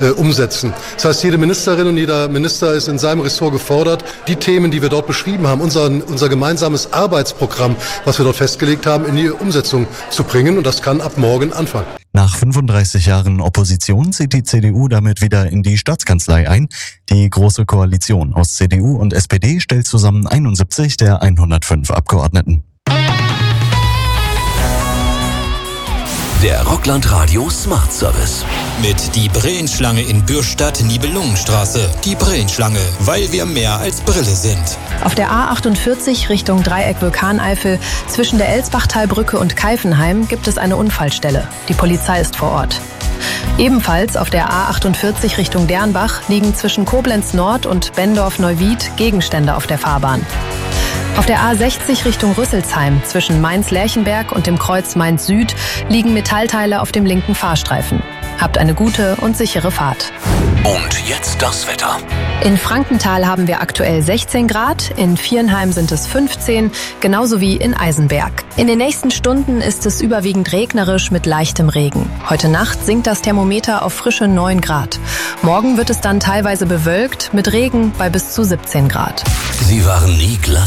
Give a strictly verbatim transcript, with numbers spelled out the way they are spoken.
äh, umsetzen. Das heißt, jede Ministerin und jeder Minister ist in seinem Ressort gefordert, die Themen, die wir dort beschrieben haben, unser, unser gemeinsames Arbeitsprogramm, was wir dort festgelegt haben, in die Umsetzung zu bringen. Und das kann ab morgen anfangen. Nach fünfunddreißig Jahren Opposition zieht die C D U damit wieder in die Staatskanzlei ein. Die Große Koalition aus C D U und S P D stellt zusammen einundsiebzig der hundertfünf Abgeordneten. Der Rockland Radio Smart Service. Mit die Brillenschlange in Bürstadt-Nibelungenstraße. Die Brillenschlange, weil wir mehr als Brille sind. Auf der A achtundvierzig Richtung Dreieck Vulkaneifel zwischen der Elsbachtalbrücke und Keifenheim gibt es eine Unfallstelle. Die Polizei ist vor Ort. Ebenfalls auf der A achtundvierzig Richtung Dernbach liegen zwischen Koblenz Nord und Bendorf-Neuwied Gegenstände auf der Fahrbahn. Auf der A sechzig Richtung Rüsselsheim zwischen Mainz-Lerchenberg und dem Kreuz Mainz-Süd liegen Metallteile auf dem linken Fahrstreifen. Habt eine gute und sichere Fahrt. Und jetzt das Wetter. In Frankenthal haben wir aktuell sechzehn Grad, in Viernheim sind es fünfzehn, genauso wie in Eisenberg. In den nächsten Stunden ist es überwiegend regnerisch mit leichtem Regen. Heute Nacht sinkt das Thermometer auf frische neun Grad. Morgen wird es dann teilweise bewölkt mit Regen bei bis zu siebzehn Grad. Sie waren nie glatt.